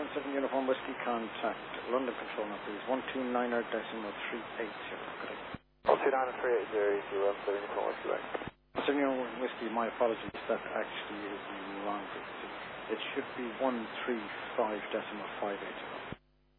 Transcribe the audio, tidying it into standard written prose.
17 Uniform Whiskey contact. London control number please. 129er decimal 380. Correct. 129er 380, easy 17 Uniform Whiskey back. 17 Uniform Whiskey, my apologies, that actually is the wrong frequency. It should be 135 decimal 580.